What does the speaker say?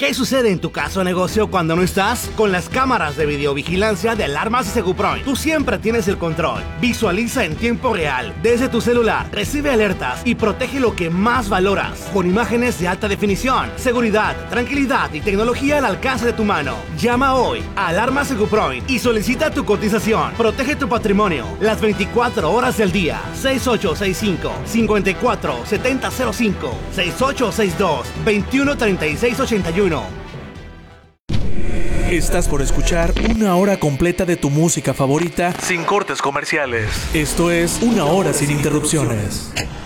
¿Qué sucede en tu casa o negocio cuando no estás? Con las cámaras de videovigilancia de Alarmas Seguproin, tú siempre tienes el control. Visualiza en tiempo real, desde tu celular, recibe alertas y protege lo que más valoras. Con imágenes de alta definición, seguridad, tranquilidad y tecnología al alcance de tu mano. Llama hoy a Alarmas Seguproin y solicita tu cotización. Protege tu patrimonio las 24 horas del día. 6865-547005, 6862-213681. Estás por escuchar una hora completa de tu música favorita sin cortes comerciales. Esto es Una Hora Sin Interrupciones.